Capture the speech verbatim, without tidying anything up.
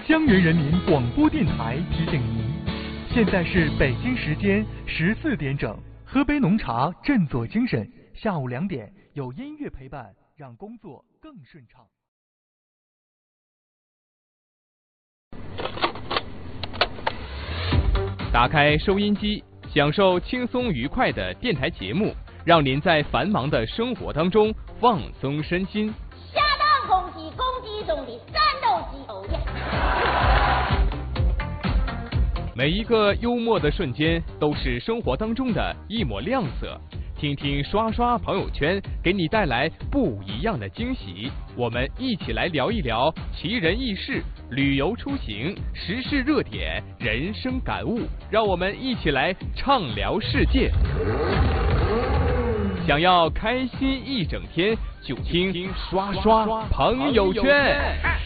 江源人民广播电台提醒您，现在是北京时间十四点整。喝杯浓茶，振作精神。下午两点有音乐陪伴，让工作更顺畅。 打开收音机，享受轻松愉快的电台节目，让您在繁忙的生活当中放松身心。 下当攻击攻击中的战斗机偶呀！ 每一个幽默的瞬间，都是生活当中的一抹亮色。听听刷刷朋友圈，给你带来不一样的惊喜。我们一起来聊一聊奇人异事、旅游出行、时事热点、人生感悟，让我们一起来畅聊世界。想要开心一整天，就听刷刷朋友圈。